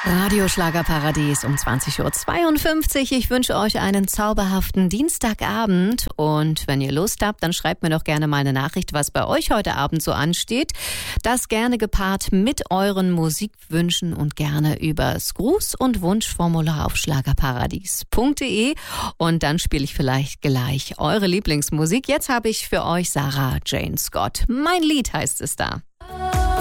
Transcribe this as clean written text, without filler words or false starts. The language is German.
Radio Schlagerparadies um 20.52 Uhr. Ich wünsche euch einen zauberhaften Dienstagabend. Und wenn ihr Lust habt, dann schreibt mir doch gerne mal eine Nachricht, was bei euch heute Abend so ansteht. Das gerne gepaart mit euren Musikwünschen und gerne übers Gruß- und Wunschformular auf schlagerparadies.de. Und dann spiele ich vielleicht gleich eure Lieblingsmusik. Jetzt habe ich für euch Sarah Jane Scott. Mein Lied heißt es da.